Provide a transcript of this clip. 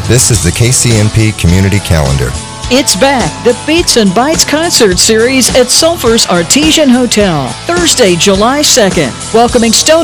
This is the KCMP Community Calendar. It's back, the Beats and Bites concert series at Sulphur's Artesian Hotel, Thursday, July 2nd, welcoming Stone